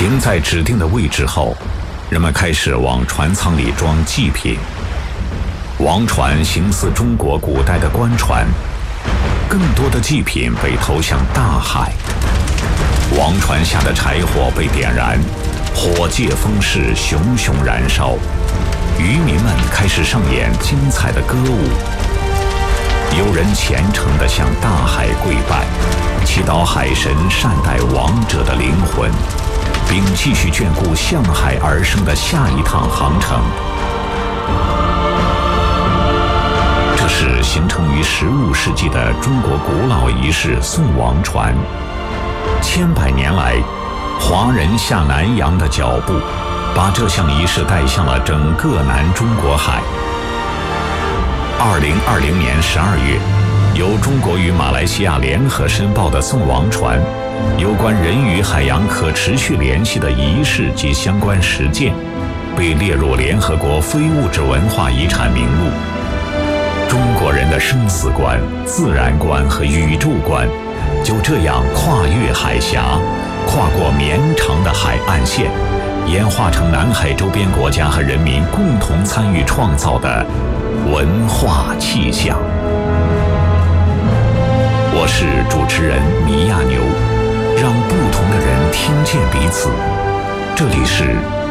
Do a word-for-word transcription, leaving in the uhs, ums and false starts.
停在指定的位置后，人们开始往船舱里装祭品。王船形似中国古代的官船，更多的祭品被投向大海。王船下的柴火被点燃，火借风势，熊熊燃烧。渔民们开始上演精彩的歌舞。有人虔诚地向大海跪拜，祈祷海神善待亡者的灵魂，并继续眷顾向海而生的下一趟航程。这是形成于十五世纪的中国古老仪式送王船。千百年来，华人下南洋的脚步，把这项仪式带向了整个南中国海。二零二零年十二月，由中国与马来西亚联合申报的送王船有关人与海洋可持续联系的仪式及相关实践，被列入联合国非物质文化遗产名录。中国人的生死观、自然观和宇宙观就这样跨越海峡，跨过绵长的海岸线，演化成南海周边国家和人民共同参与创造的文化气象。我是主持人米亚牛，让不同的人听见彼此。这里是